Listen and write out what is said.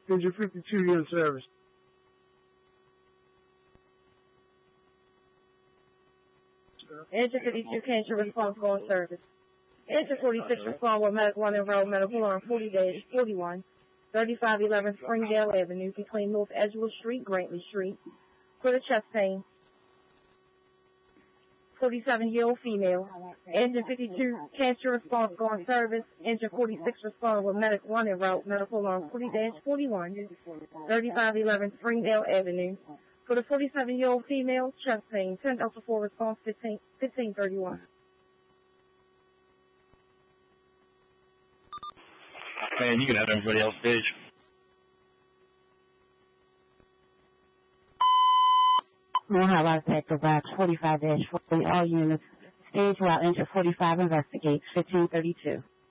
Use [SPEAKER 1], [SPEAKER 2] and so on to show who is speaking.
[SPEAKER 1] Engine 52, you're in service.
[SPEAKER 2] Engine 52, cancel responsible in service. Engine 46, respond with medical 1 enrolled medical alarm 40-41, 3511 Springdale Avenue between North Edgewood Street, Grantley Street, for the chest pain. 47-year-old female. Engine 52, cancel response going service. Engine 46, respond with medical 1 enrolled medical alarm 40-41, 3511 Springdale Avenue. For the 47-year-old female, chest pain, 10 Delta 4 response 1531.
[SPEAKER 3] Man, you can have everybody else stage.
[SPEAKER 4] Mohawk Rise Active Box 45-40, all units, stage while Engine 45 investigates 1532.